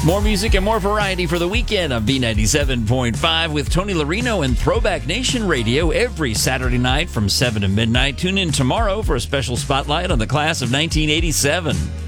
More music and more variety for the weekend on B97.5 with Tony Larino and Throwback Nation Radio every Saturday night from 7 to midnight. Tune in tomorrow for a special spotlight on the class of 1987.